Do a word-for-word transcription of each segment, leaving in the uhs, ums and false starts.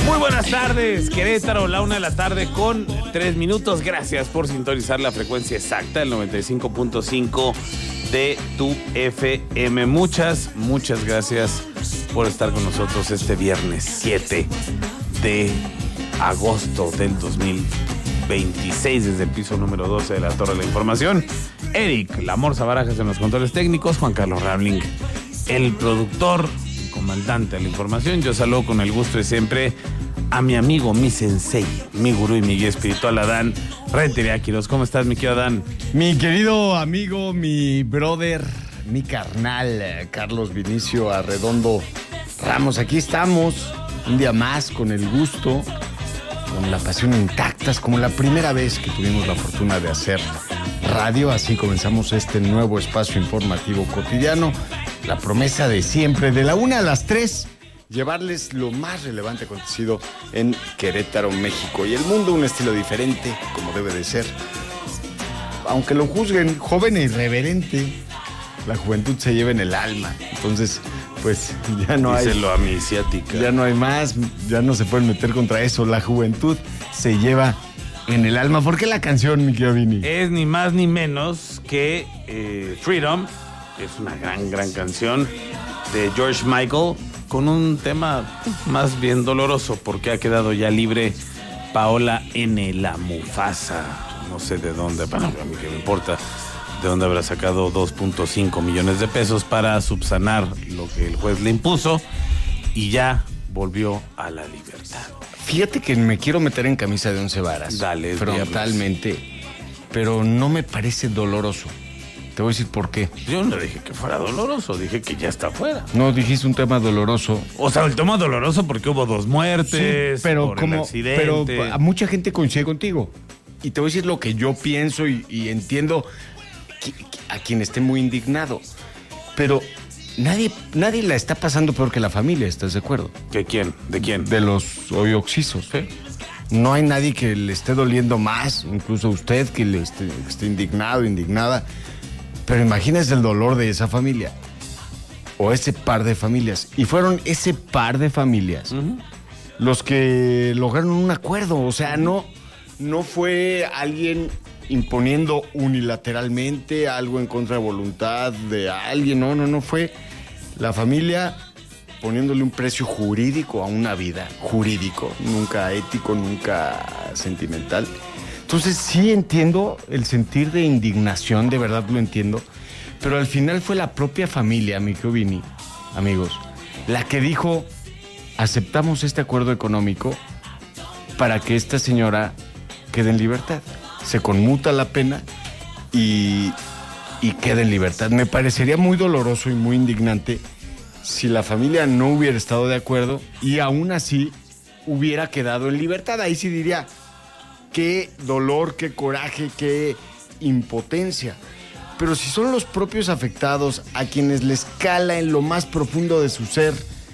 Muy buenas tardes, Querétaro, la una de la tarde con tres minutos. Gracias por sintonizar la frecuencia exacta, el noventa y cinco punto cinco de tu F M. Muchas, muchas gracias por estar con nosotros este viernes siete de agosto del dos mil veintiséis, desde el piso número doce de la Torre de la Información. Eric La Morsa Barajas en los controles técnicos, Juan Carlos Ramling, el productor, comandante de la información. Yo saludo con el gusto de siempre a mi amigo, mi sensei, mi gurú y mi guía espiritual, Adán Rentería Quiroz. ¿Cómo estás, mi querido Adán? Mi querido amigo, mi brother, mi carnal, Carlos Vinicio Arredondo Ramos. Aquí estamos, un día más, con el gusto, con la pasión intactas, como la primera vez que tuvimos la fortuna de hacer radio. Así comenzamos este nuevo espacio informativo cotidiano. La promesa de siempre, de la una a las tres, llevarles lo más relevante acontecido en Querétaro, México y el mundo, un estilo diferente, como debe de ser. Aunque lo juzguen joven e irreverente, la juventud se lleva en el alma. Entonces, pues ya no hay... Díselo a mi ciática. Ya no hay más, ya no se pueden meter contra eso. La juventud se lleva en el alma. ¿Por qué la canción, mi querido Vini? Es ni más ni menos que eh, Freedom. Es una gran, gran canción de George Michael, con un tema más bien doloroso, porque ha quedado ya libre Paola N., la Mufasa. No sé de dónde, bueno, a mí que me importa, de dónde habrá sacado dos punto cinco millones de pesos para subsanar lo que el juez le impuso, y ya volvió a la libertad. Fíjate que me quiero meter en camisa de once varas. Dale, frontalmente, pero no me parece doloroso. Te voy a decir por qué. Yo no dije que fuera doloroso, dije que ya está fuera. No, dijiste un tema doloroso. O sea, el tema doloroso porque hubo dos muertes, sí, pero por como, el accidente. Pero a mucha gente coincide contigo. Y te voy a decir lo que yo pienso y, y entiendo que, que a quien esté muy indignado. Pero nadie, nadie la está pasando peor que la familia, ¿estás de acuerdo? ¿De quién? ¿De quién? De los hoy oxisos. ¿Sí? No hay nadie que le esté doliendo más, incluso usted que le esté, que esté indignado, indignada. Pero imagínese el dolor de esa familia o ese par de familias. Y fueron ese par de familias uh-huh. los que lograron un acuerdo. O sea, no, no fue alguien imponiendo unilateralmente algo en contra de voluntad de alguien. No, no, no. Fue la familia poniéndole un precio jurídico a una vida. Jurídico, nunca ético, nunca sentimental. Entonces sí entiendo el sentir de indignación, de verdad lo entiendo, pero al final fue la propia familia, mi querido Vini, amigos, la que dijo, aceptamos este acuerdo económico para que esta señora quede en libertad. Se conmuta la pena y, y quede en libertad. Me parecería muy doloroso y muy indignante si la familia no hubiera estado de acuerdo y aún así hubiera quedado en libertad. Ahí sí diría... Qué dolor, qué coraje, qué impotencia. Pero si son los propios afectados a quienes les cala en lo más profundo de su ser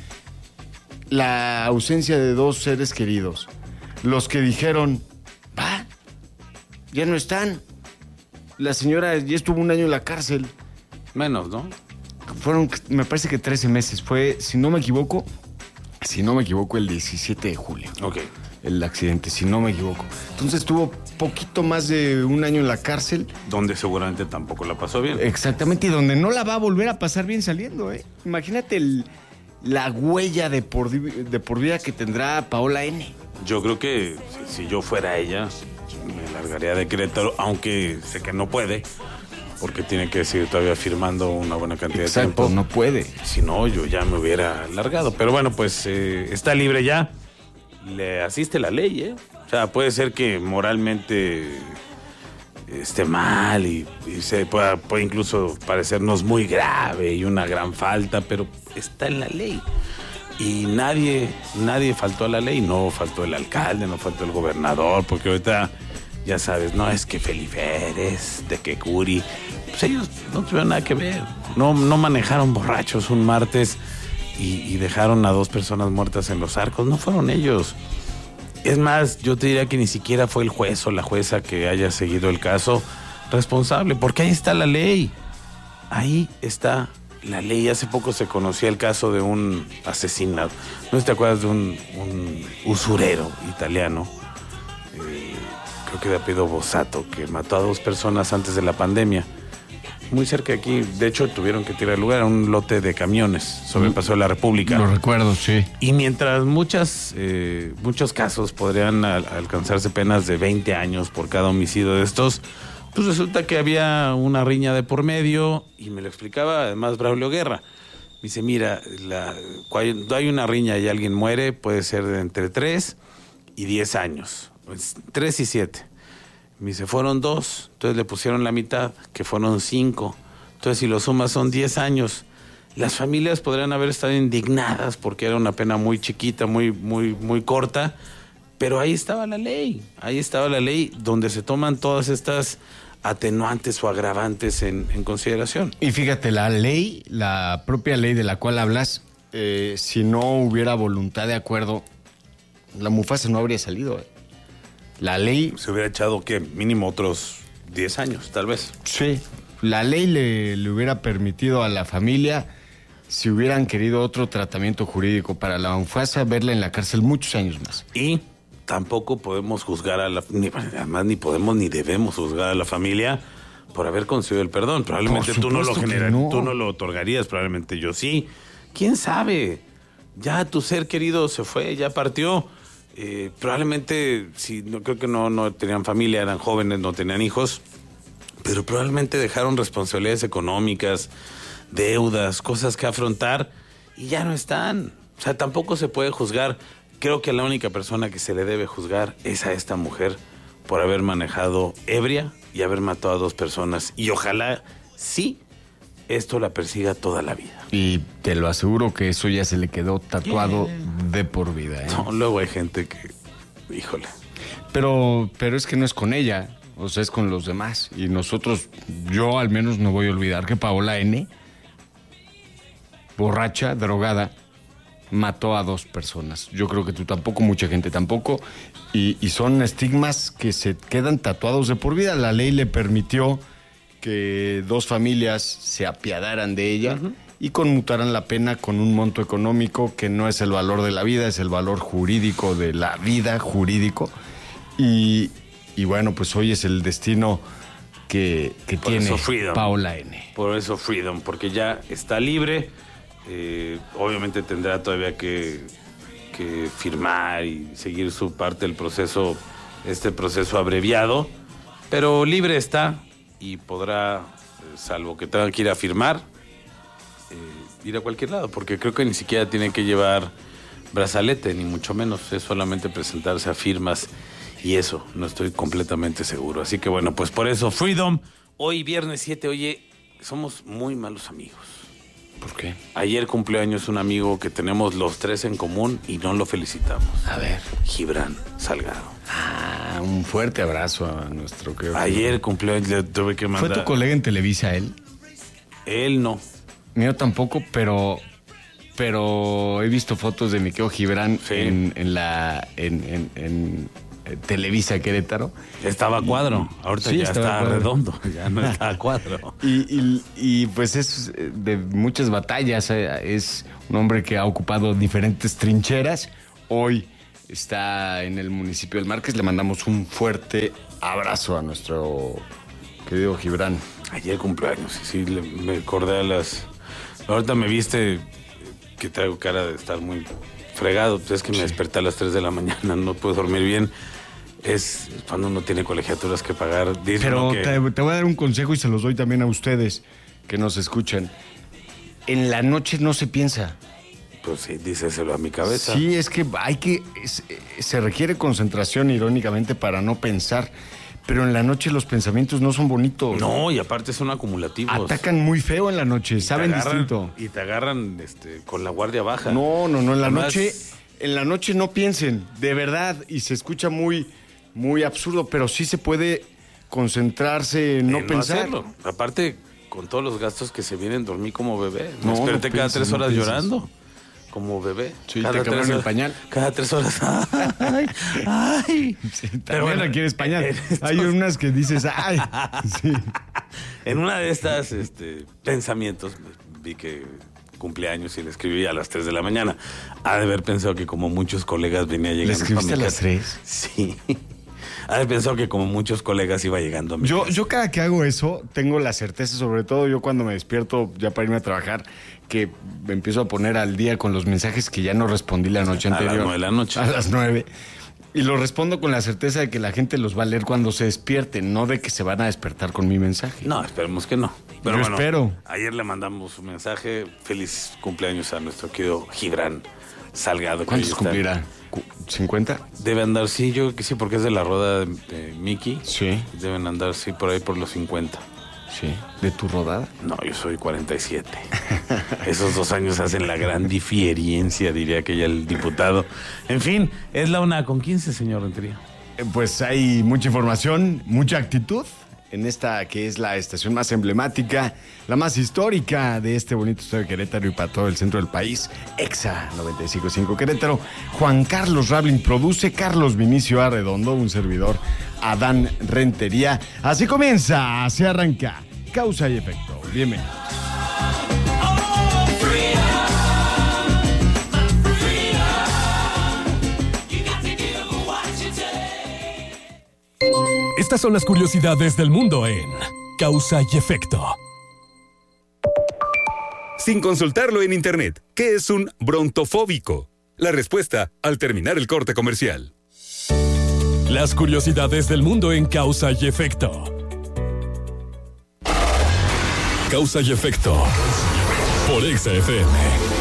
la ausencia de dos seres queridos, los que dijeron, va, ya no están. La señora ya estuvo un año en la cárcel. Menos, ¿no? Fueron, me parece que trece meses. Fue, si no me equivoco, si no me equivoco, el diecisiete de julio. Ok. El accidente, si no me equivoco. Entonces estuvo poquito más de un año en la cárcel. Donde seguramente tampoco la pasó bien. Exactamente, y donde no la va a volver a pasar bien saliendo, ¿eh? Imagínate el, la huella de por, de por vida que tendrá Paola N. Yo creo que si, si yo fuera ella, me largaría de Querétaro, aunque sé que no puede, porque tiene que seguir todavía firmando una buena cantidad Exacto, de tiempo. no puede. Si no, yo ya me hubiera largado. Pero bueno, pues eh, está libre ya. Le asiste la ley, ¿eh? O sea, puede ser que moralmente esté mal y, y se pueda, puede incluso parecernos muy grave y una gran falta, pero está en la ley. Y nadie, nadie faltó a la ley. No faltó el alcalde, no faltó el gobernador, porque ahorita, ya sabes, no es que Feliferes, de que Curi, pues ellos no tuvieron nada que ver. No, no manejaron borrachos un martes y, y dejaron a dos personas muertas en Los Arcos. No fueron ellos. Es más, yo te diría que ni siquiera fue el juez o la jueza que haya seguido el caso responsable, porque ahí está la ley. Ahí está la ley. Hace poco se conocía el caso de un asesinado. ¿No te acuerdas de un, un usurero italiano? Eh, creo que de apellido Bossato, que mató a dos personas antes de la pandemia. Muy cerca de aquí. De hecho, tuvieron que tirar el lugar a un lote de camiones sobre el Paso de la República. Lo recuerdo, sí. Y mientras muchas, eh, muchos casos podrían al- alcanzarse penas de veinte años por cada homicidio de estos, pues resulta que había una riña de por medio, y me lo explicaba además Braulio Guerra. Me dice, mira, la, cuando hay una riña y alguien muere, puede ser de entre tres y diez años. Pues, tres y siete. Me dice, fueron dos, entonces le pusieron la mitad, que fueron cinco. Entonces, si lo sumas, son diez años. Las familias podrían haber estado indignadas porque era una pena muy chiquita, muy, muy, muy corta, pero ahí estaba la ley, ahí estaba la ley donde se toman todas estas atenuantes o agravantes en, en consideración. Y fíjate, la ley, la propia ley de la cual hablas, eh, si no hubiera voluntad de acuerdo, la Mufasa no habría salido. eh. La ley... Se hubiera echado, ¿qué? Mínimo otros diez años, tal vez. Sí. La ley le, le hubiera permitido a la familia, si hubieran querido otro tratamiento jurídico para la Mufasa, verla en la cárcel muchos años más. Y tampoco podemos juzgar a la... Ni, además, ni podemos ni debemos juzgar a la familia por haber concedido el perdón. Probablemente Por tú no lo supuesto que generas, no. tú no lo otorgarías, probablemente yo sí. ¿Quién sabe? Ya tu ser querido se fue, ya partió. Eh, probablemente, si no creo que no, no tenían familia, eran jóvenes, no tenían hijos, pero probablemente dejaron responsabilidades económicas, deudas, cosas que afrontar, y ya no están. O sea, tampoco se puede juzgar. Creo que la única persona que se le debe juzgar es a esta mujer por haber manejado ebria y haber matado a dos personas. Y ojalá, sí, esto la persiga toda la vida. Y te lo aseguro que eso ya se le quedó tatuado de por vida. ¿eh? No, luego hay gente que, híjole. Pero, pero es que no es con ella, o sea, es con los demás. Y nosotros, yo al menos no voy a olvidar que Paola N., borracha, drogada, mató a dos personas. Yo creo que tú tampoco, mucha gente tampoco. Y, y son estigmas que se quedan tatuados de por vida. La ley le permitió que dos familias se apiadaran de ella uh-huh. y conmutaran la pena con un monto económico que no es el valor de la vida, es el valor jurídico de la vida, jurídico. Y, y bueno, pues hoy es el destino que, que tiene Paola N. Por eso Freedom, porque ya está libre. Eh, obviamente tendrá todavía que, que firmar y seguir su parte del proceso, este proceso abreviado, pero libre está y podrá, eh, salvo que tenga que ir a firmar, eh, ir a cualquier lado, porque creo que ni siquiera tiene que llevar brazalete, ni mucho menos, es solamente presentarse a firmas y eso, no estoy completamente seguro. Así que bueno, pues por eso Freedom, hoy viernes siete, oye, somos muy malos amigos. ¿Por qué? Ayer cumplió años un amigo que tenemos los tres en común y no lo felicitamos. A ver. Gibran Salgado. Ah, un fuerte abrazo a nuestro querido. Ayer cumplió años, le tuve que mandar. ¿Fue tu colega en Televisa él? Él no. Mío tampoco, pero pero he visto fotos de mi querido Gibran sí. en, en la en, en, en Televisa Querétaro. Estaba a cuadro, ahorita sí, ya está redondo, ya no está a cuadro. y, y, y pues es de muchas batallas, es un hombre que ha ocupado diferentes trincheras. Hoy está en el municipio del Márquez, le mandamos un fuerte abrazo a nuestro querido Gibran. Ayer cumpleaños, sí, le, me acordé a las... Ahorita me viste que traigo cara de estar muy fregado, pues es que me sí. desperté a las tres de la mañana, no puedo dormir bien. Es cuando uno tiene colegiaturas que pagar. Dice Pero que... te, te voy a dar un consejo y se los doy también a ustedes que nos escuchan. En la noche no se piensa. Pues sí, díseselo a mi cabeza. Sí, es que hay que... Es, se requiere concentración, irónicamente, para no pensar. Pero en la noche los pensamientos no son bonitos. No, y aparte son acumulativos. Atacan muy feo en la noche, saben agarran, distinto. Y te agarran este, con la guardia baja. No, no, no, en la Además, noche... En la noche no piensen, de verdad, y se escucha muy... muy absurdo, pero sí se puede concentrarse en no, no pensar. Hacerlo. Aparte, con todos los gastos que se vienen, dormí como bebé. Me no, desperté no cada pienses, tres horas no llorando. Como bebé. Sí, cada te cambiaron el pañal. Cada tres horas. ¡Ay! ¡Ay! Sí, pero bueno, aquí eres pañal. Estos... Hay unas que dices, ¡ay! Sí. En una de estas este, pensamientos, vi que cumpleaños y le escribí a las tres de la mañana. Ha de haber pensado que como muchos colegas venía llegando. ¿Le escribiste a, a las tres? Sí. Ha de haber pensado que como muchos colegas iba llegando a mi yo, casa. Yo cada que hago eso tengo la certeza, sobre todo yo cuando me despierto ya para irme a trabajar, que me empiezo a poner al día con los mensajes que ya no respondí la noche anterior. A las nueve de la noche. A las nueve. Y lo respondo con la certeza de que la gente los va a leer cuando se despierte, no de que se van a despertar con mi mensaje. No, esperemos que no. Pero yo bueno, espero. Ayer le mandamos un mensaje. Feliz cumpleaños a nuestro querido Gibran Salgado. ¿Cuántos cumplirá? ¿cincuenta? Debe andar, sí, yo creo que sí, porque es de la roda de, de Mickey. Sí. Deben andar, sí, por ahí por los cincuenta. Sí. ¿De tu rodada? No, yo soy cuarenta y siete. Esos dos años hacen la gran diferencia, diría que ya el diputado. En fin, es la una con quince, señor Rentería. Eh, pues hay mucha información, mucha actitud en esta que es la estación más emblemática, la más histórica de este bonito estado de Querétaro y para todo el centro del país, Exa noventa y cinco punto cinco Querétaro. Juan Carlos Rablin produce, Carlos Vinicio Arredondo, un servidor, Adán Rentería. Así comienza, así arranca, Causa y Efecto. Bienvenidos. Estas son las curiosidades del mundo en Causa y Efecto. Sin consultarlo en internet, ¿qué es un brontofóbico? La respuesta al terminar el corte comercial. Las curiosidades del mundo en Causa y Efecto. Causa y Efecto por Exa F M.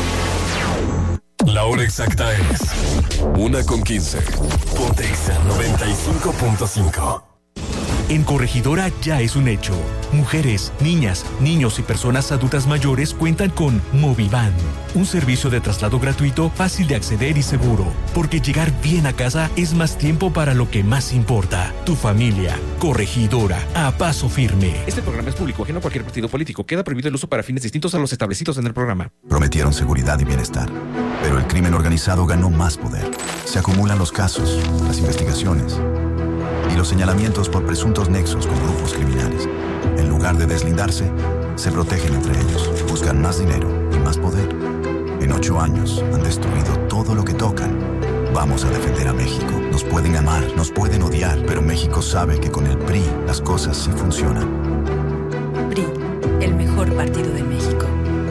La hora exacta es una con quince. Ponte Exa noventa y cinco punto cinco. En Corregidora ya es un hecho. Mujeres, niñas, niños y personas adultas mayores cuentan con Movivan, un servicio de traslado gratuito, fácil de acceder y seguro, porque llegar bien a casa es más tiempo para lo que más importa, tu familia. Corregidora, a paso firme. Este programa es público, ajeno a cualquier partido político. Queda prohibido el uso para fines distintos a los establecidos en el programa. Prometieron seguridad y bienestar, pero el crimen organizado ganó más poder. Se acumulan los casos, las investigaciones y los señalamientos por presuntos nexos con grupos criminales. En lugar de deslindarse, se protegen entre ellos, buscan más dinero y más poder. En ocho años han destruido todo lo que tocan. Vamos a defender a México. Nos pueden amar, nos pueden odiar, pero México sabe que con el P R I las cosas sí funcionan. P R I, el mejor partido de México.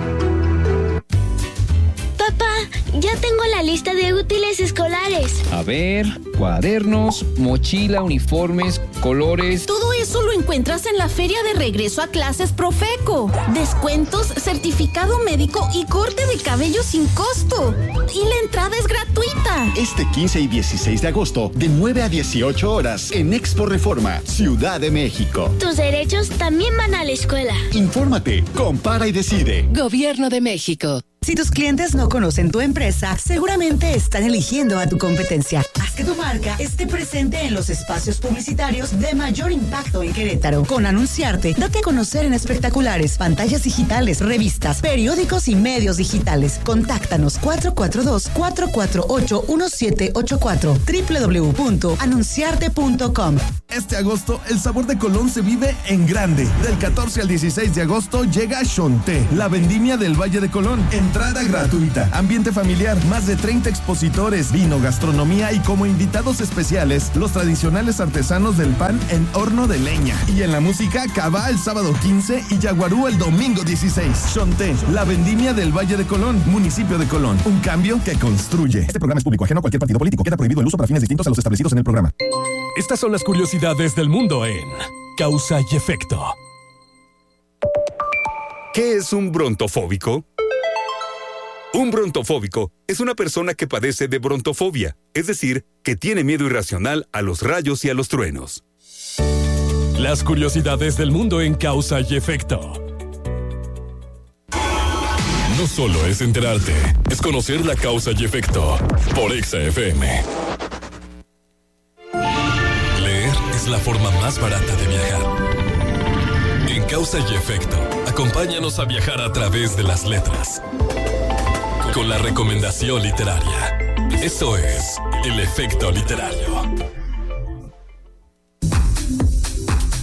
Papá, ya tengo la lista de útiles escolares. A ver, cuadernos, mochila, uniformes, colores. Todo eso lo encuentras en la feria de regreso a clases Profeco. Descuentos, certificado médico y corte de cabello sin costo. Y la entrada es gratuita. Este quince y dieciséis de agosto, de nueve a dieciocho horas, en Expo Reforma, Ciudad de México. Tus derechos también van a la escuela. Infórmate, compara y decide. Gobierno de México. Si tus clientes no conocen tu empresa, seguramente están eligiendo a tu competencia. Haz que tu marca esté presente en los espacios publicitarios de mayor impacto en Querétaro. Con Anunciarte, date a conocer en espectaculares, pantallas digitales, revistas, periódicos y medios digitales. Contáctanos cuatro cuatro dos, cuatro cuatro ocho, uno siete ocho cuatro, doble u doble u doble u punto anunciarte punto com. Este agosto, el sabor de Colón se vive en grande. Del catorce al dieciséis de agosto llega Xonté, la vendimia del Valle de Colón. Entrada gratuita, ambiente familiar, más de treinta expositores, vino, gastronomía y como invitados especiales, los tradicionales artesanos del pan en horno de leña. Y en la música, Cabá el sábado quince y Yaguarú el domingo dieciséis. Xonté, la vendimia del Valle de Colón, municipio de Colón. Un cambio que construye. Este programa es público, ajeno a cualquier partido político. Queda prohibido el uso para fines distintos a los establecidos en el programa. Estas son las curiosidades del mundo en Causa y Efecto. ¿Qué es un brontofóbico? Un brontofóbico es una persona que padece de brontofobia, es decir, que tiene miedo irracional a los rayos y a los truenos. Las curiosidades del mundo en Causa y Efecto. No solo es enterarte, es conocer la causa y efecto por Exa F M. Leer es la forma más barata de viajar. En Causa y Efecto, acompáñanos a viajar a través de las letras. Con la recomendación literaria. Esto es El Efecto Literario. Como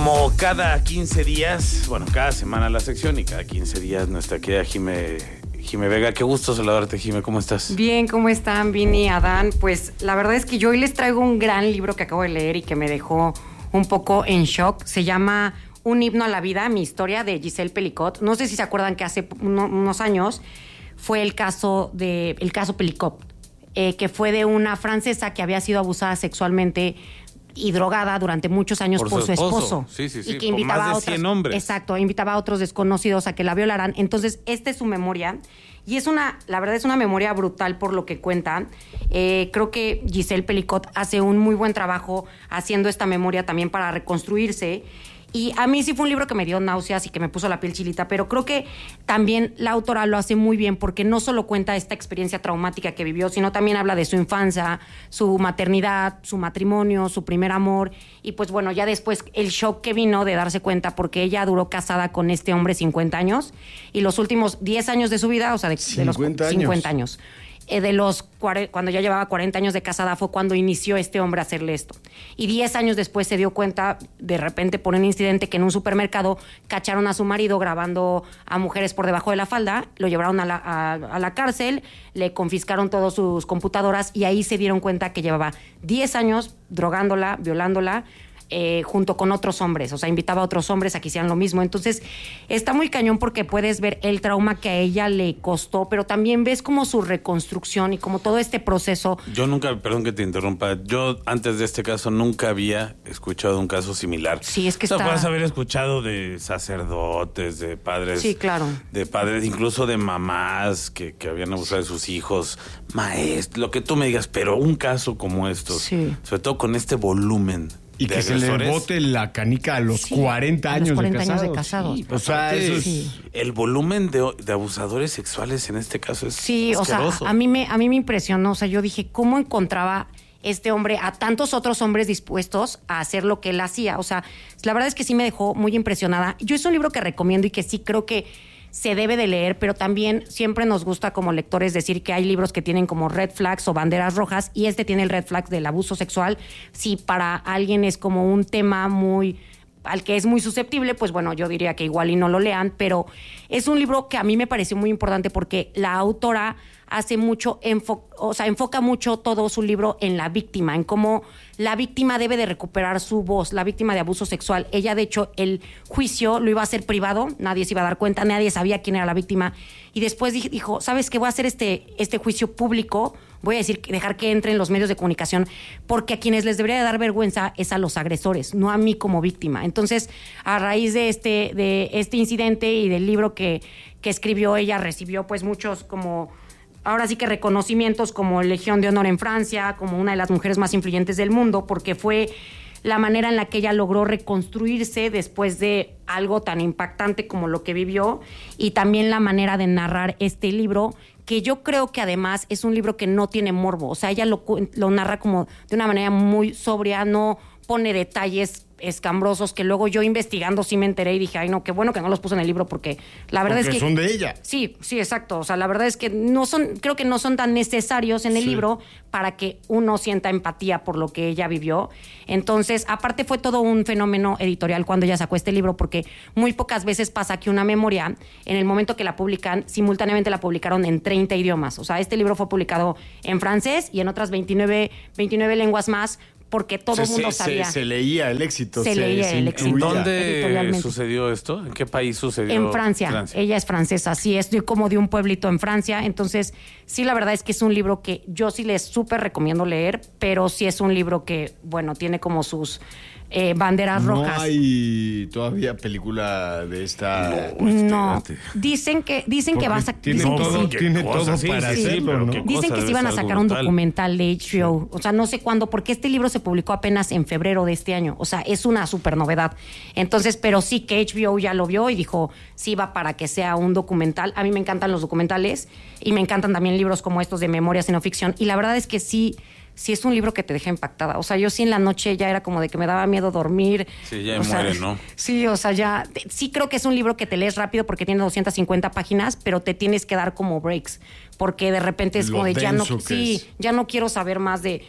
como cada quince días, bueno, cada semana la sección y cada quince días nuestra querida Jime, Jime Vega. Qué gusto saludarte, Jime, ¿cómo estás? Bien, ¿cómo están, Vini, Adán? Pues la verdad es que yo hoy les traigo un gran libro que acabo de leer y que me dejó un poco en shock. Se llama Un himno a la vida, mi historia, de Giselle Pelicot. No sé si se acuerdan que hace uno, unos años fue el caso de el caso Pelicot, eh, que fue de una francesa que había sido abusada sexualmente y drogada durante muchos años por, por su esposo. esposo. Sí, sí, sí. Y que invitaba más de a otros, cien hombres. Exacto, invitaba a otros desconocidos a que la violaran. Entonces, esta es su memoria. Y es una, la verdad es una memoria brutal por lo que cuenta. Eh, creo que Giselle Pelicot hace un muy buen trabajo haciendo esta memoria también para reconstruirse. Y a mí sí fue un libro que me dio náuseas y que me puso la piel chilita, pero creo que también la autora lo hace muy bien porque no solo cuenta esta experiencia traumática que vivió, sino también habla de su infancia, su maternidad, su matrimonio, su primer amor y pues bueno, ya después el shock que vino de darse cuenta porque ella duró casada con este hombre cincuenta años y los últimos diez años de su vida, o sea, de, de los cincuenta años. Eh, de los cuando ya llevaba cuarenta años de casada fue cuando inició este hombre a hacerle esto. Y diez años después se dio cuenta, de repente por un incidente, que en un supermercado cacharon a su marido grabando a mujeres por debajo de la falda, lo llevaron a la, a, a la cárcel, le confiscaron todas sus computadoras y ahí se dieron cuenta que llevaba diez años drogándola, violándola, Eh, junto con otros hombres, o sea, invitaba a otros hombres a que hicieran lo mismo. Entonces, está muy cañón porque puedes ver el trauma que a ella le costó, pero también ves como su reconstrucción y como todo este proceso. Yo nunca, perdón que te interrumpa, yo antes de este caso nunca había escuchado un caso similar. Sí, es que o sea, está... puedes haber escuchado de sacerdotes, de padres... Sí, claro. De padres, incluso de mamás que, que habían abusado de sus hijos, maestros, lo que tú me digas, pero un caso como estos, sí. sobre todo con este volumen. Y que se le bote la canica a los sí, cuarenta años, a los cuarenta de casados. años de casados. Sí, o sea, eso es... sí. El volumen de, de abusadores sexuales en este caso es Sí, asqueroso. o sea, a mí, me, a mí me impresionó. O sea, yo dije, ¿cómo encontraba este hombre a tantos otros hombres dispuestos a hacer lo que él hacía? O sea, la verdad es que sí me dejó muy impresionada. Yo es un libro que recomiendo y que sí creo que se debe de leer, pero también siempre nos gusta como lectores decir que hay libros que tienen como red flags o banderas rojas y este tiene el red flag del abuso sexual. Si para alguien es como un tema muy al que es muy susceptible, pues bueno, yo diría que igual y no lo lean, pero es un libro que a mí me pareció muy importante porque la autora hace mucho, enfo- o sea, enfoca mucho todo su libro en la víctima, en cómo la víctima debe de recuperar su voz, la víctima de abuso sexual. Ella, de hecho, el juicio lo iba a hacer privado, nadie se iba a dar cuenta, nadie sabía quién era la víctima, y después dijo, ¿sabes qué? Voy a hacer este, este juicio público, voy a decir, dejar que entren los medios de comunicación, porque a quienes les debería de dar vergüenza es a los agresores, no a mí como víctima. Entonces, a raíz de este, de este incidente y del libro que, que escribió, ella recibió pues muchos como... ahora sí que reconocimientos como Legión de Honor en Francia, como una de las mujeres más influyentes del mundo, porque fue la manera en la que ella logró reconstruirse después de algo tan impactante como lo que vivió, y también la manera de narrar este libro, que yo creo que además es un libro que no tiene morbo. O sea, ella lo, lo narra como de una manera muy sobria, no pone detalles escambrosos que luego yo investigando sí me enteré y dije, ay no, qué bueno que no los puse en el libro porque la verdad porque es que... son de ella. Sí, sí, exacto. O sea, la verdad es que no son, creo que no son tan necesarios en el sí. libro para que uno sienta empatía por lo que ella vivió. Entonces, aparte fue todo un fenómeno editorial cuando ella sacó este libro porque muy pocas veces pasa que una memoria, en el momento que la publican, simultáneamente la publicaron en treinta idiomas. O sea, este libro fue publicado en francés y en otras veintinueve, veintinueve lenguas más, porque todo el mundo se, sabía. Se, se leía el éxito. Se, se leía el éxito. ¿En dónde sucedió esto? ¿En qué país sucedió? En Francia. Francia. Ella es francesa, sí, es como de un pueblito en Francia. Entonces, sí, la verdad es que es un libro que yo sí les súper recomiendo leer, pero sí es un libro que, bueno, tiene como sus eh, banderas no rojas. No hay todavía película de esta... No, no. dicen que dicen que va a sacar... Tiene dicen todo, que sí. tiene todo sí, para sí, hacerlo, pero ¿no? Dicen que sí van a sacar un documental de H B O, o sea, no sé cuándo, porque este libro se publicó apenas en febrero de este año, o sea, es una súper novedad. Entonces, pero sí que H B O ya lo vio y dijo, sí va para que sea un documental. A mí me encantan los documentales y me encantan también libros como estos de memorias y no ficción, y la verdad es que sí... sí es un libro que te deja impactada. O sea, yo sí en la noche ya era como de que me daba miedo dormir. Sí, ya o muere, sea, ¿no? Sí, o sea, ya... Sí creo que es un libro que te lees rápido porque tiene doscientas cincuenta páginas, pero te tienes que dar como breaks. Porque de repente es Lo como de ya no... denso que Sí, es. ya no quiero saber más de...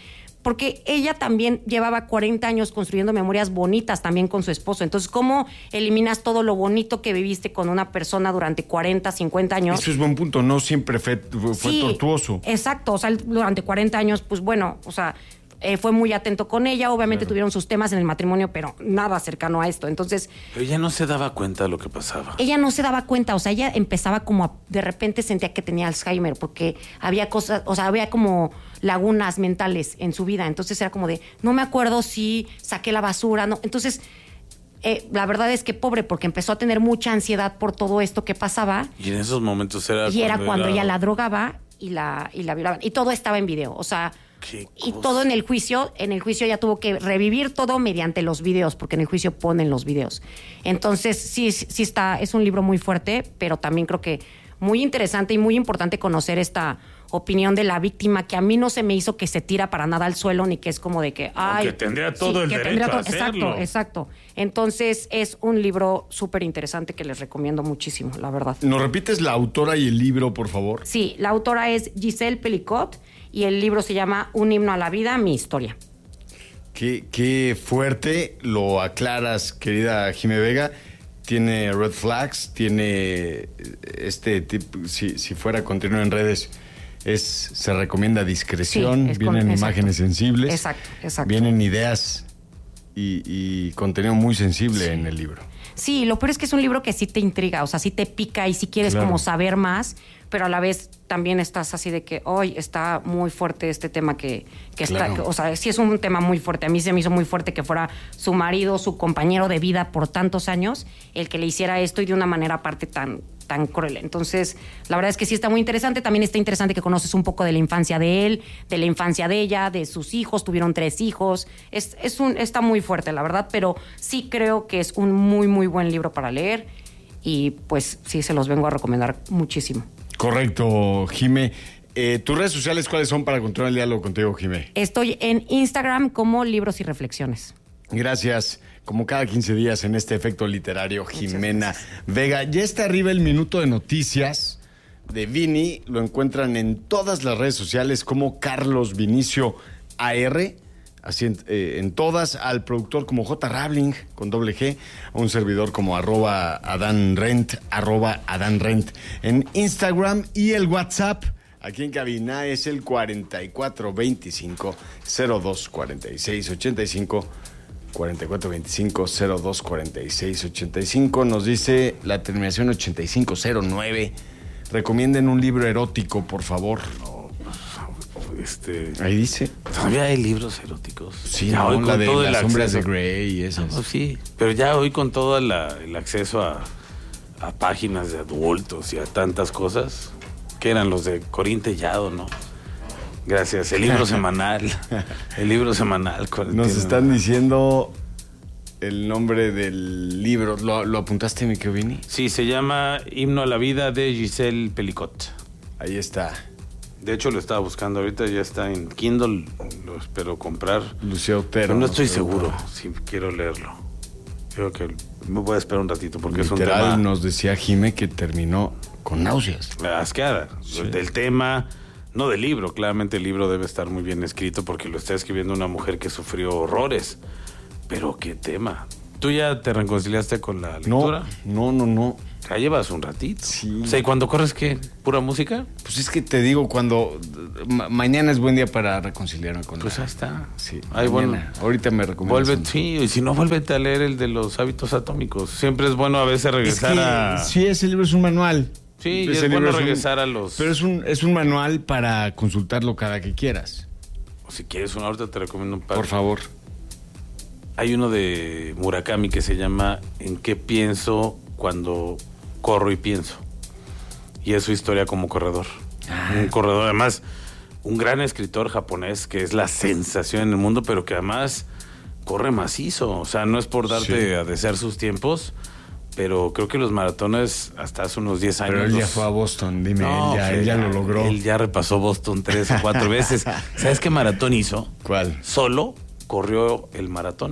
porque ella también llevaba cuarenta años construyendo memorias bonitas también con su esposo. Entonces, ¿cómo eliminas todo lo bonito que viviste con una persona durante cuarenta, cincuenta años? Eso es buen punto, no siempre fue, fue Sí, tortuoso. Exacto, o sea, durante cuarenta años, pues bueno, o sea, eh, fue muy atento con ella, obviamente Claro. tuvieron sus temas en el matrimonio, pero nada cercano a esto. Entonces, Pero ella no se daba cuenta de lo que pasaba. ella no se daba cuenta, o sea, ella empezaba como a, de repente sentía que tenía Alzheimer porque había cosas, o sea, había como lagunas mentales en su vida. Entonces era como de, no me acuerdo si saqué la basura, no. Entonces, eh, la verdad es que pobre, porque empezó a tener mucha ansiedad por todo esto que pasaba. Y en esos momentos era Y era cuando era- ella la drogaba y la, y la violaban. Y todo estaba en video, o sea, Qué y cosa. todo en el juicio, en el juicio ella tuvo que revivir todo mediante los videos, porque en el juicio ponen los videos. Entonces, sí, sí está, es un libro muy fuerte, pero también creo que muy interesante y muy importante conocer esta opinión de la víctima, que a mí no se me hizo que se tira para nada al suelo, ni que es como de que, ay... que tendría todo el que derecho tendría a todo- hacerlo. Exacto, exacto. Entonces, es un libro súper interesante que les recomiendo muchísimo, la verdad. ¿Nos repites la autora y el libro, por favor? Sí, la autora es Giselle Pelicot y el libro se llama Un himno a la vida, mi historia. Qué, qué fuerte lo aclaras, querida Jimé Vega. Tiene red flags, tiene este tipo, si, si fuera continuo en redes, es se recomienda discreción, Sí, es con- vienen exacto. imágenes sensibles, Exacto, exacto. vienen ideas y, y contenido muy sensible en el libro. Sí, lo peor es que es un libro que sí te intriga, o sea, sí te pica y sí quieres Claro. como saber más, pero a la vez también estás así de que, hoy está muy fuerte este tema que, que está, Claro. que- o sea, sí es un tema muy fuerte. A mí se me hizo muy fuerte que fuera su marido, su compañero de vida por tantos años, el que le hiciera esto y de una manera aparte tan, tan cruel. Entonces, la verdad es que sí está muy interesante. También está interesante que conoces un poco de la infancia de él, de la infancia de ella, de sus hijos. Tuvieron tres hijos. Es, es un, está muy fuerte, la verdad, pero sí creo que es un muy, muy buen libro para leer y pues sí se los vengo a recomendar muchísimo. Correcto, Jimé. Eh, ¿Tus redes sociales cuáles son para continuar el diálogo contigo, Jimé? Estoy en Instagram como Libros y Reflexiones. Gracias. Como cada quince días en este efecto literario, Jimena Vega. Ya está arriba el minuto de noticias de Vini. Lo encuentran en todas las redes sociales como Carlos Vinicio A R. Así en, eh, en todas, al productor como J. Rabling, con doble G, a un servidor como arroba Adán Rent, arroba Adán Rent en Instagram, y el WhatsApp aquí en cabina es el cuarenta y cuatro veinticinco cero dos cuarenta y seis ochenta y cinco, cuarenta y cuatro veinticinco cero dos cuarenta y seis ochenta y cinco. Nos dice la terminación ochenta y cinco cero nueve. Recomienden un libro erótico, por favor. Este, Ahí dice. Todavía hay libros eróticos. Sí, Ya no, hoy la con de todo el las sombras de acceso. Grey y esas. No, sí, pero ya hoy con todo la- el acceso a, a páginas de adultos y a tantas cosas, que eran los de Corín Tellado, ¿no? Gracias, el libro semanal. El libro semanal. con- Nos tiene- están diciendo el nombre del libro. ¿Lo, lo apuntaste, mi Vini? Sí, se llama Himno a la vida de Giselle Pelicot. Ahí está. De hecho, lo estaba buscando ahorita, ya está en Kindle, lo espero comprar. Lucía Otero. Pero no estoy nos seguro pregunta. si quiero leerlo. Creo que me voy a esperar un ratito porque es un Literal, tema nos decía Jime que terminó con náuseas. asqueada. Del tema, no del libro. Claramente el libro debe estar muy bien escrito porque lo está escribiendo una mujer que sufrió horrores. Pero qué tema. ¿Tú ya te reconciliaste con la lectura? No, no, no, no. Ya llevas un ratito. Sí. O sea, ¿y cuando corres qué? ¿Pura música? Pues es que te digo, cuando ma- mañana es buen día para reconciliarme con Pues la- ahí está. Sí, Ay, bueno. mañana. Ahorita me recomiendas. Vuelve, un- sí, y si no, vuélvete a leer el de los hábitos atómicos. Siempre es bueno a veces Es regresar que, a... sí, ese libro es un manual. Sí, y Ese es libro bueno un- regresar a los... Pero es un, es un manual para consultarlo cada que quieras. O si quieres uno, ahorita te recomiendo un par. Por favor. Hay uno de Murakami que se llama ¿En qué pienso cuando corro y pienso? Y es su historia como corredor. Un corredor, además, un gran escritor japonés que es la sensación en el mundo, pero que además corre macizo. O sea, no es por darte Sí. a desear sus tiempos, pero creo que los maratones hasta hace unos diez años... Pero él ya los- fue a Boston, dime, No, él, ya, pues él ya lo logró. Él ya repasó Boston tres o cuatro veces. ¿Sabes qué maratón hizo? ¿Cuál? Solo corrió el maratón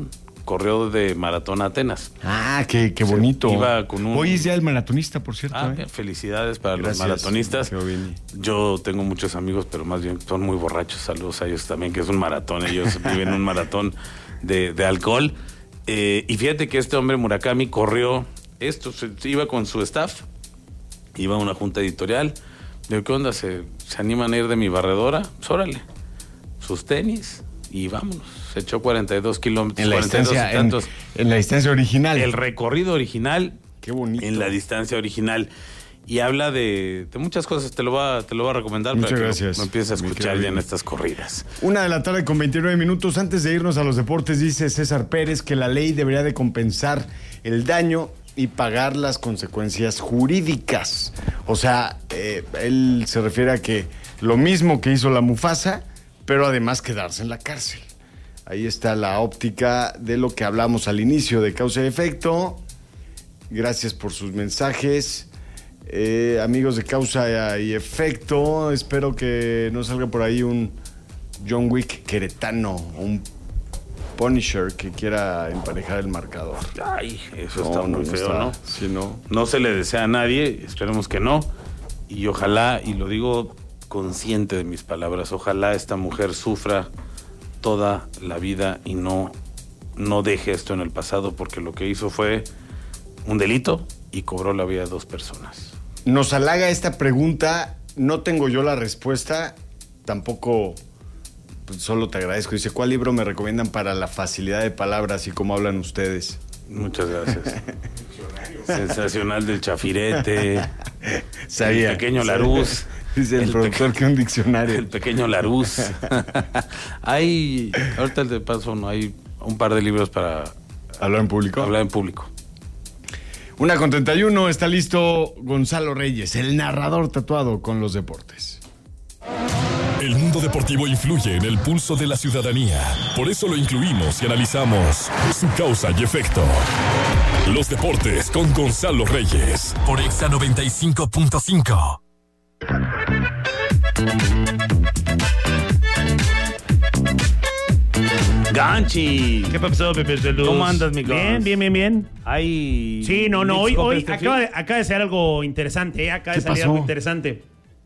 corrió de maratón a Atenas. Ah, qué, qué bonito. Se iba con un... Hoy es día del maratonista, por cierto. Ah, ¿eh? Felicidades para Gracias, los maratonistas. Yo tengo muchos amigos, pero más bien son muy borrachos. Saludos a ellos también, que es un maratón. Ellos viven un maratón de, de alcohol. Eh, y fíjate que este hombre, Murakami, corrió esto. Se, se iba con su staff, iba a una junta editorial. Digo, ¿qué onda? ¿Se, se animan a ir de mi barredora? Pues órale. Sus tenis y vámonos. Se echó cuarenta y dos kilómetros. En la, distancia, en, en la distancia original. El recorrido original. Qué bonito. En la distancia original. Y habla de, de muchas cosas. Te lo va, te lo va a recomendar. Muchas para que gracias. Lo, lo empieces a escuchar ya en estas corridas. Una de la tarde con veintinueve minutos. Antes de irnos a los deportes, dice César Pérez que la ley debería de compensar el daño y pagar las consecuencias jurídicas. O sea, eh, él se refiere a que lo mismo que hizo la Mufasa, pero además quedarse en la cárcel. Ahí está la óptica de lo que hablamos al inicio de Causa y Efecto. Gracias por sus mensajes. Eh, amigos de Causa y Efecto, espero que no salga por ahí un John Wick queretano, un Punisher que quiera emparejar el marcador. Ay, eso no, está muy no feo, está, ¿no? Sí, no. No se le desea a nadie, esperemos que no. Y ojalá, y lo digo consciente de mis palabras, ojalá esta mujer sufra toda la vida y no, no deje esto en el pasado, porque lo que hizo fue un delito y cobró la vida de dos personas. Nos halaga esta pregunta, no tengo yo la respuesta, tampoco... Pues solo te agradezco. Dice, ¿cuál libro me recomiendan para la facilidad de palabras y cómo hablan ustedes? Muchas gracias. Sensacional del Chafirete. Sabía. El pequeño Larús. Dice el, el productor pe- que un diccionario. El pequeño Larús. Hay, ahorita te paso, no hay un par de libros para... ¿Hablar en público? Hablar en público. Una con treinta y uno, está listo Gonzalo Reyes, el narrador tatuado con los deportes. El mundo deportivo influye en el pulso de la ciudadanía. Por eso lo incluimos y analizamos su causa y efecto. Los deportes con Gonzalo Reyes. Por Exa noventa y cinco punto cinco. Ganchi. ¿Qué pasó, Pepe de Luz? ¿Cómo andas, mi Gons? Bien, bien, bien, bien. Hay... Sí, no, no, hoy, hoy este acaba de, acaba de ser algo interesante, ¿eh? Acaba de salir pasó? algo interesante.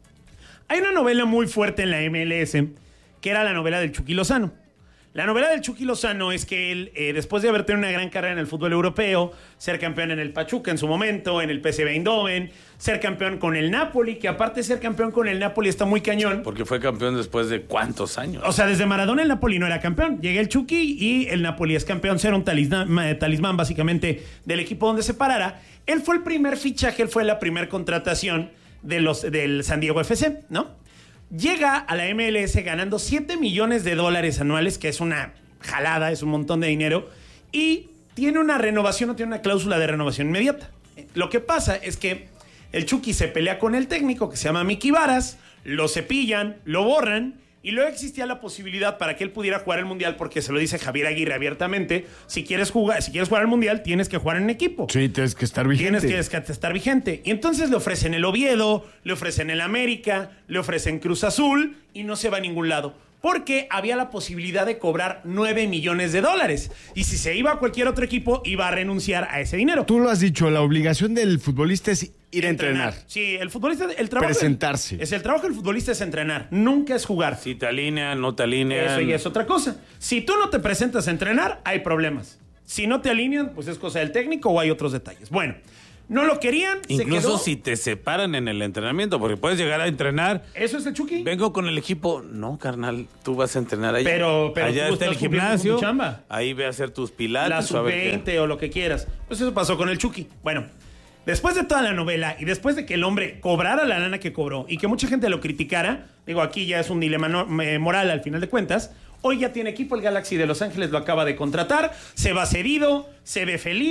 Hay una novela muy fuerte en la M L S, que era la novela del Chucky Lozano. La novela del Chucky Lozano es que él, eh, después de haber tenido una gran carrera en el fútbol europeo, ser campeón en el Pachuca en su momento, en el P S V Eindhoven, ser campeón con el Napoli, que aparte de ser campeón con el Napoli está muy cañón. Porque fue campeón después de ¿cuántos años? O sea, desde Maradona el Napoli no era campeón. Llega el Chucky y el Napoli es campeón. Ser un talismán, talismán básicamente del equipo donde se parara. Él fue el primer fichaje, él fue la primera contratación de los, del San Diego F C, ¿no? Llega a la M L S ganando siete millones de dólares anuales, que es una jalada, es un montón de dinero, y tiene una renovación, no tiene una cláusula de renovación inmediata. Lo que pasa es que el Chucky se pelea con el técnico, que se llama Mickey Varas, lo cepillan, lo borran, y luego existía la posibilidad para que él pudiera jugar el Mundial, porque se lo dice Javier Aguirre abiertamente, si quieres jugar, si quieres jugar el Mundial, tienes que jugar en equipo. Sí, tienes que estar vigente. Tienes que estar vigente. Y entonces le ofrecen el Oviedo, le ofrecen el América, le ofrecen Cruz Azul, y no se va a ningún lado. Porque había la posibilidad de cobrar nueve millones de dólares. Y si se iba a cualquier otro equipo, iba a renunciar a ese dinero. Tú lo has dicho, la obligación del futbolista es ir a entrenar. entrenar. Sí, el futbolista, el trabajo... Presentarse. Del, es el trabajo del futbolista es entrenar, nunca es jugar. Si te alinean, no te alinean. Eso ya es otra cosa. Si tú no te presentas a entrenar, hay problemas. Si no te alinean, pues es cosa del técnico o hay otros detalles. Bueno... No lo querían, incluso se quedó. Si te separan en el entrenamiento, porque puedes llegar a entrenar. ¿Eso es el Chucky? Vengo con el equipo. No, carnal, tú vas a entrenar allá. Pero, pero allá tú está el estás cumpliendo con gimnasio. tu chamba. Ahí ve a hacer tus pilates. La sub veinte o lo que quieras. Pues eso pasó con el Chucky. Bueno, después de toda la novela y después de que el hombre cobrara la lana que cobró y que mucha gente lo criticara, digo, aquí ya es un dilema no, eh, moral al final de cuentas. Hoy ya tiene equipo, el Galaxy de Los Ángeles lo acaba de contratar, se va cedido, se ve feliz.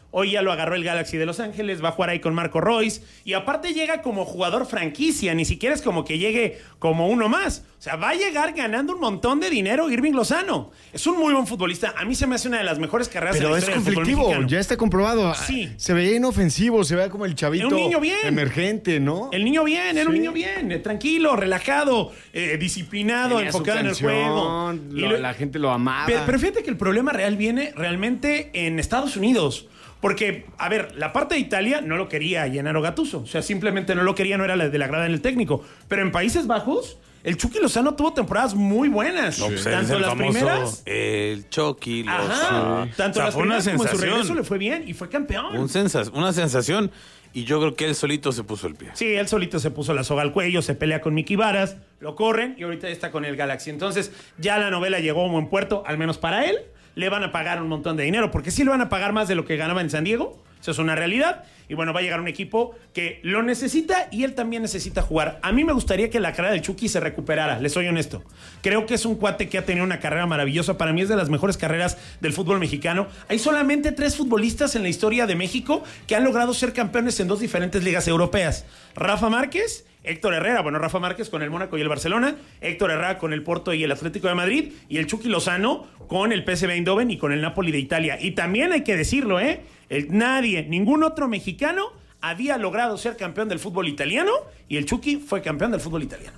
Hoy ya lo agarró el Galaxy de Los Ángeles, va a jugar ahí con Marco Royce. Y aparte llega como jugador franquicia, ni siquiera es como que llegue como uno más. O sea, va a llegar ganando un montón de dinero Irving Lozano. Es un muy buen futbolista. A mí se me hace una de las mejores carreras Pero en la es historia del fútbol conflictivo, mexicano. ya está comprobado. Sí. Se veía inofensivo, se veía como el chavito Era un niño bien. emergente, ¿no? El niño bien, era Sí. un niño bien, eh, tranquilo, relajado, eh, disciplinado, Tenía su enfocado en el canción, juego. lo- Y lo- la gente lo amaba. Pero, pero fíjate que el problema real viene realmente en Estados Unidos. Porque, a ver, la parte de Italia no lo quería Gennaro Gattuso. O sea, simplemente no lo quería, no era la de la grada en el técnico. Pero en Países Bajos, el Chucky Lozano tuvo temporadas muy buenas. No, pues es Tanto el las famoso, primeras. el Chucky Ajá. Lozano. Tanto O sea, las fue una primeras como en su sensación. regreso le fue bien y fue campeón. Un sensas- una sensación. Y yo creo que él solito se puso el pie. Sí, él solito se puso la soga al cuello, se pelea con Mickey Varas, lo corren y ahorita ya está con el Galaxy. Entonces, ya la novela llegó a un buen puerto, al menos para él. Le van a pagar un montón de dinero, porque sí le van a pagar más de lo que ganaba en San Diego. Eso es una realidad. Y bueno, va a llegar un equipo que lo necesita y él también necesita jugar. A mí me gustaría que la carrera del Chucky se recuperara, les soy honesto. Creo que es un cuate que ha tenido una carrera maravillosa. Para mí es de las mejores carreras del fútbol mexicano. Hay solamente tres futbolistas en la historia de México que han logrado ser campeones en dos diferentes ligas europeas. Rafa Márquez, Héctor Herrera, bueno, Rafa Márquez con el Mónaco y el Barcelona, Héctor Herrera con el Porto y el Atlético de Madrid, y el Chucky Lozano con el P S V Eindhoven y con el Napoli de Italia. Y también hay que decirlo, ¿eh? El, nadie, ningún otro mexicano había logrado ser campeón del fútbol italiano y el Chucky fue campeón del fútbol italiano.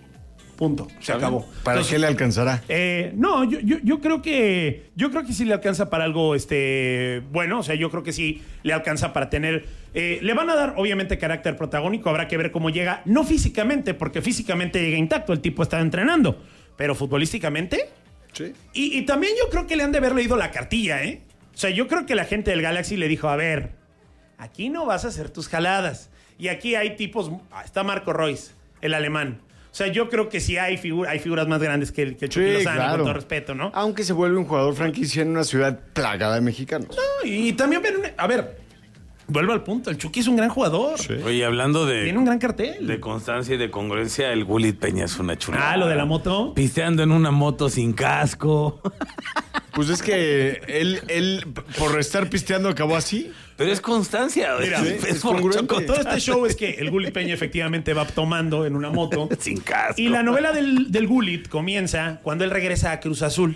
Punto. Se acabó. ¿Para Entonces, qué le alcanzará? eh, no, yo, yo, yo creo que yo creo que sí le alcanza para algo este bueno, o sea, yo creo que sí le alcanza para tener eh, le van a dar obviamente carácter protagónico, habrá que ver cómo llega, no físicamente, porque físicamente llega intacto, el tipo está entrenando, pero futbolísticamente. Sí. Y, y también yo creo que le han de haber leído la cartilla, ¿eh? O sea, yo creo que la gente del Galaxy le dijo, a ver, aquí no vas a hacer tus jaladas. Y aquí hay tipos, está Marco Royce, el alemán. O sea, yo creo que sí hay, figu- hay figuras más grandes que el, que el Chucky Sí, Lozano, claro. con todo respeto, ¿no? Aunque se vuelve un jugador franquicia en una ciudad plagada de mexicanos. No, y también, ven una- a ver, vuelvo al punto, el Chucky es un gran jugador. Oye, hablando de, Tiene un gran cartel. de constancia y de congruencia, el Gulit Peña es una chulada. Ah, lo de la moto. Pisteando en una moto sin casco. Pues es que él, él por estar pisteando acabó así. Pero es constancia. Mira, es, es es por congruente. choco. Todo este show es que el Gulit Peña efectivamente va tomando en una moto. Sin casco. Y la novela del, del Gulit comienza cuando él regresa a Cruz Azul.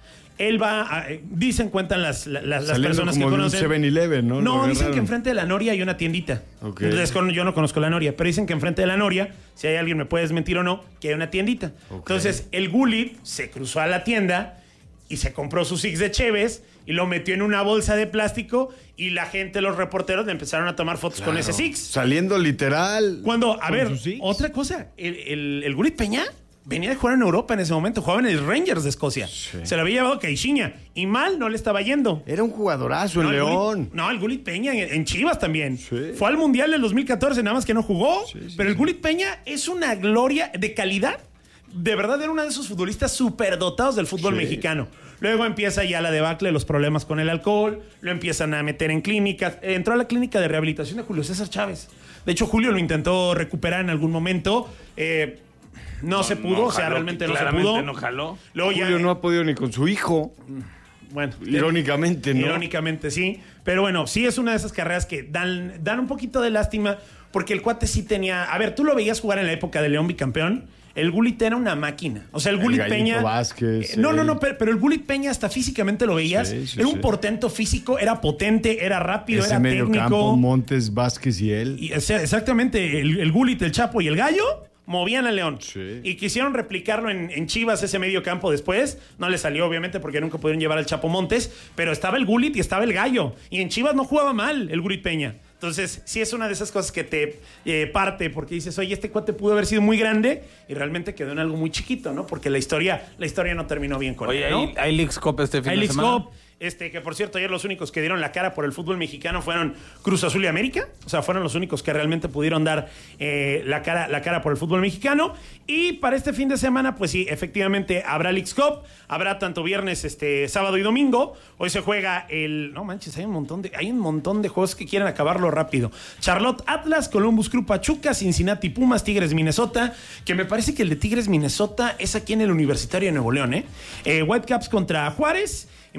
Él va, a- eh, dicen, cuentan las, las, las Saliendo personas que como de un conocen. seven eleven, ¿no? No, Lo dicen agarraron. que enfrente de la Noria hay una tiendita. Ok. Descono- yo no conozco la Noria, pero dicen que enfrente de la Noria, si hay alguien me puede desmentir o no, que hay una tiendita. Ok. Entonces, el Gulit se cruzó a la tienda y se compró su six de Cheves y lo metió en una bolsa de plástico y la gente, los reporteros, le empezaron a tomar fotos con ese six. Saliendo literal. Cuando, a con ver, su six. otra cosa, el, el, el Gulit Peña venía de jugar en Europa en ese momento, jugaba en el Rangers de Escocia. Se lo había llevado Caixinha y mal no le estaba yendo. Era un jugadorazo en No, el León. Gulit- no, el Gulit Peña en, en Chivas también. Fue al Mundial del dos mil catorce, nada más que no jugó. pero el Gulit Peña es una gloria de calidad. De verdad era uno de esos futbolistas superdotados del fútbol Sí. mexicano. Luego empieza ya la debacle, los problemas con el alcohol, lo empiezan a meter en clínicas. Eh, Entró a la clínica de rehabilitación de Julio César Chávez. De hecho, Julio lo intentó recuperar en algún momento. Eh, no, se pudo, no o sea, jaló, realmente no se claramente pudo. no jaló. Luego ya, Julio no ha podido ni con su hijo. bueno, Irónicamente, ¿no? Irónicamente, sí. Pero bueno, sí es una de esas carreras que dan, dan un poquito de lástima porque el cuate sí tenía... A ver, tú lo veías jugar en la época de León bicampeón. El Gulit era una máquina. O sea, el, El Gulit Gallito Peña... Vázquez, Eh, no, no, él. no, pero, pero el Gulit Peña hasta físicamente lo veías. Sí, sí, era sí. un portento físico, era potente, era rápido, Ese era medio técnico. campo, Montes, Vázquez y él. Y, o sea, exactamente, el, el Gulit, el Chapo y el Gallo movían al León. Sí. Y quisieron replicarlo en, en Chivas ese medio campo después. No le salió, obviamente, porque nunca pudieron llevar al Chapo Montes. Pero estaba el Gulit y estaba el Gallo. Y en Chivas no jugaba mal el Gulit Peña. Entonces, sí es una de esas cosas que te eh, parte porque dices, oye, este cuate pudo haber sido muy grande y realmente quedó en algo muy chiquito, ¿no? Porque la historia, la historia no terminó bien con Oye, él, ¿no? ¿hay, hay Leagues Cup este fin Hay de Leagues semana? Cup, este, que por cierto, ayer los únicos que dieron la cara por el fútbol mexicano fueron Cruz Azul y América. O sea, fueron los únicos que realmente pudieron dar eh, la, cara, la cara por el fútbol mexicano. Y para este fin de semana, pues sí, efectivamente habrá Leagues Cup. Habrá tanto viernes, este, sábado y domingo. Hoy se juega el... No manches, hay un montón de, hay un montón de juegos que quieren acabarlo rápido. Charlotte Atlas, Columbus Crew Pachuca, Cincinnati Pumas, Tigres Minnesota. Que me parece que el de Tigres Minnesota es aquí en el Universitario de Nuevo León, ¿eh? eh Whitecaps contra Juárez. Y mañana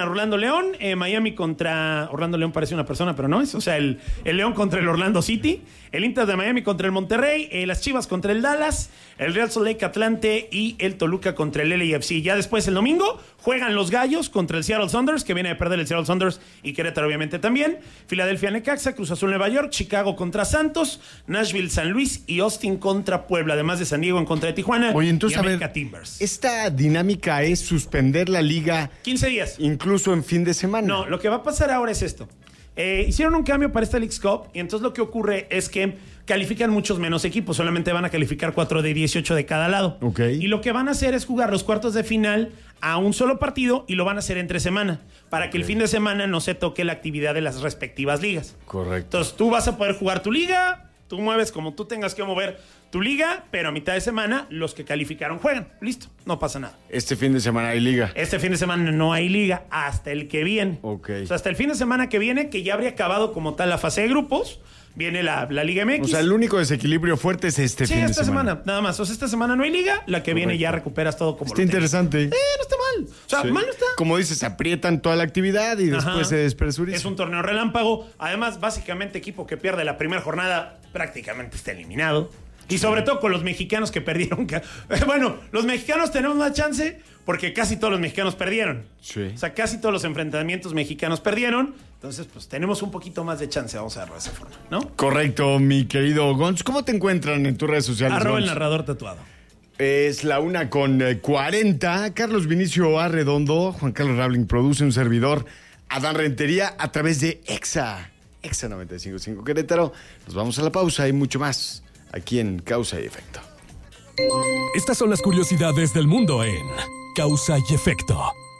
Orlando León, eh, Miami contra... Orlando León parece una persona, pero no es. O sea, el, el León contra el Orlando City, el Inter de Miami contra el Monterrey, eh, las Chivas contra el Dallas, el Real Salt Lake Atlante y el Toluca contra el L A F C. Ya después, el domingo, juegan los Gallos contra el Seattle Sounders, que viene de perder el Seattle Sounders, y Querétaro obviamente también. Filadelfia Necaxa, Cruz Azul Nueva York, Chicago contra Santos, Nashville San Luis y Austin contra Puebla, además de San Diego en contra de Tijuana. Oye, entonces, y América a ver, Timbers. Esta dinámica es suspender la liga quince días. Incluso en fin de semana. No, lo que va a pasar ahora es esto. Eh, hicieron un cambio para esta Leagues Cup y entonces lo que ocurre es que califican muchos menos equipos. Solamente van a calificar cuatro de dieciocho de cada lado. Okay. Y lo que van a hacer es jugar los cuartos de final a un solo partido y lo van a hacer entre semana para que okay. el fin de semana no se toque la actividad de las respectivas ligas. Correcto. Entonces tú vas a poder jugar tu liga, tú mueves como tú tengas que mover tu liga, pero a mitad de semana los que calificaron juegan. Listo, no pasa nada. Este fin de semana hay liga. Este fin de semana no hay liga hasta el que viene. Ok. O sea, hasta el fin de semana que viene, que ya habría acabado como tal la fase de grupos, viene la, la Liga M X. O sea, el único desequilibrio fuerte es este sí, fin de esta semana. semana, nada más. O sea, esta semana no hay liga, la que Correcto. viene ya recuperas todo como Está lo interesante. Eh, no está mal. O sea, sí. mal no está. Como dices, aprietan toda la actividad y después Ajá. se despresuriza. Es un torneo relámpago. Además, básicamente, equipo que pierde la primera jornada prácticamente está eliminado. Y sobre todo con los mexicanos que perdieron. Bueno, los mexicanos tenemos más chance porque casi todos los mexicanos perdieron. Sí. O sea, casi todos los enfrentamientos mexicanos perdieron. Entonces, pues tenemos un poquito más de chance, vamos a verlo de esa forma, ¿no? Correcto, mi querido Gonz. ¿Cómo te encuentran en tus redes sociales? Arroba el Gonz? narrador tatuado. Es la una con cuarenta. Carlos Vinicio Arredondo, Juan Carlos Rabling produce un servidor. Adán Rentería a través de Exa. Exa noventa y cinco punto cinco Querétaro. Nos vamos a la pausa y mucho más aquí en Causa y Efecto. Estas son las curiosidades del mundo en Causa y Efecto.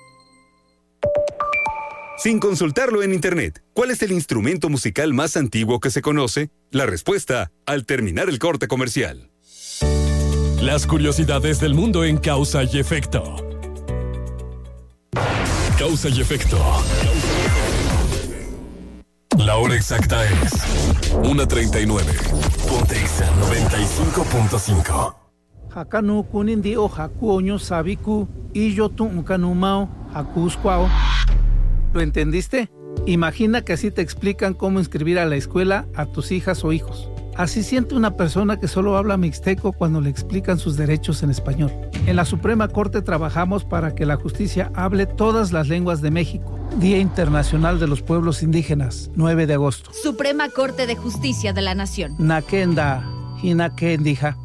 Sin consultarlo en internet, ¿cuál es el instrumento musical más antiguo que se conoce? La respuesta al terminar el corte comercial. Las curiosidades del mundo en Causa y Efecto. Causa y Efecto. La hora exacta es una treinta y nueve. Ponte Exa noventa y cinco punto cinco. Hakanu kunindi o hakuoño sabiku y yo tu unkanumao hakuskwao. ¿Lo entendiste? Imagina que así te explican cómo inscribir a la escuela a tus hijas o hijos. Así siente una persona que solo habla mixteco cuando le explican sus derechos en español. En la Suprema Corte trabajamos para que la justicia hable todas las lenguas de México. Día Internacional de los Pueblos Indígenas, nueve de agosto. Suprema Corte de Justicia de la Nación. Nakenda, Hinakendija.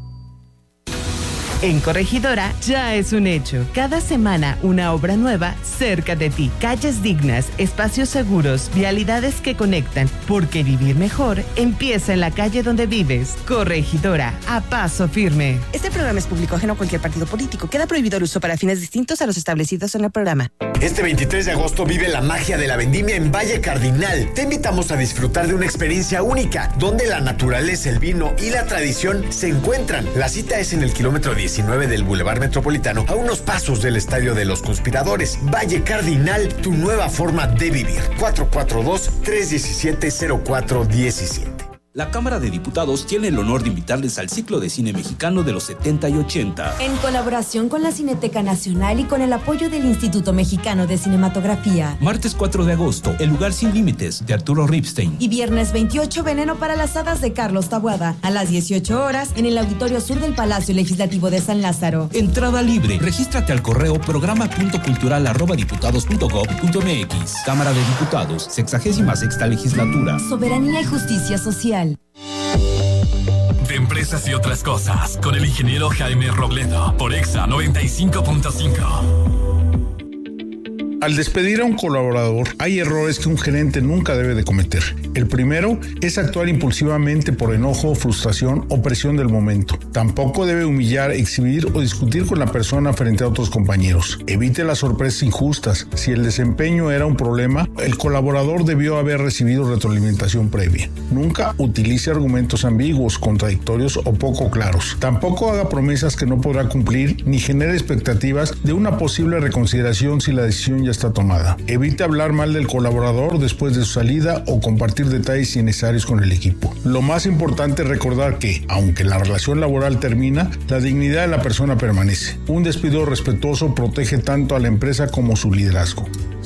En Corregidora ya es un hecho. Cada semana una obra nueva cerca de ti. Calles dignas, espacios seguros, vialidades que conectan. Porque vivir mejor empieza en la calle donde vives. Corregidora, a paso firme. Este programa es público ajeno a cualquier partido político. Queda prohibido el uso para fines distintos a los establecidos en el programa. Este veintitrés de agosto vive la magia de la vendimia en Valle Cardinal. Te invitamos a disfrutar de una experiencia única, donde la naturaleza, el vino y la tradición se encuentran. La cita es en el kilómetro diecinueve del Boulevard Metropolitano, a unos pasos del Estadio de los Conspiradores. Valle Cardinal, tu nueva forma de vivir. cuatro cuatro dos, tres uno siete, cero cuatro uno siete. La Cámara de Diputados tiene el honor de invitarles al ciclo de cine mexicano de los setenta y ochenta. En colaboración con la Cineteca Nacional y con el apoyo del Instituto Mexicano de Cinematografía. Martes cuatro de agosto, El lugar sin límites, de Arturo Ripstein. Y viernes veintiocho, Veneno para las hadas, de Carlos Taboada. A las dieciocho horas, en el Auditorio Sur del Palacio Legislativo de San Lázaro. Entrada libre. Regístrate al correo programa punto cultural arroba diputados punto gob punto mx. Cámara de Diputados, sexagésima sexta legislatura. Soberanía y justicia social. De empresas y otras cosas, con el ingeniero Jaime Robledo, por Exa noventa y cinco punto cinco. Al despedir a un colaborador, hay errores que un gerente nunca debe de cometer. El primero es actuar impulsivamente por enojo, frustración o presión del momento. Tampoco debe humillar, exhibir o discutir con la persona frente a otros compañeros. Evite las sorpresas injustas. Si el desempeño era un problema, el colaborador debió haber recibido retroalimentación previa. Nunca utilice argumentos ambiguos, contradictorios o poco claros. Tampoco haga promesas que no podrá cumplir ni genere expectativas de una posible reconsideración si la decisión ya está tomada. Evite hablar mal del colaborador después de su salida o compartir detalles innecesarios con el equipo. Lo más importante es recordar que, aunque la relación laboral termina, la dignidad de la persona permanece. Un despido respetuoso protege tanto a la empresa como su liderazgo.